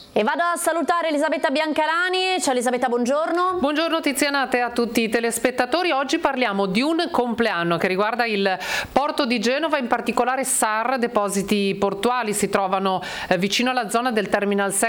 E vado a salutare Elisabetta Biancalani. Ciao Elisabetta, buongiorno. Buongiorno Tiziana, a te e a tutti i telespettatori. Oggi parliamo di un compleanno che riguarda il porto di Genova, in particolare SAR, depositi portuali. Si trovano vicino alla zona del Terminal 6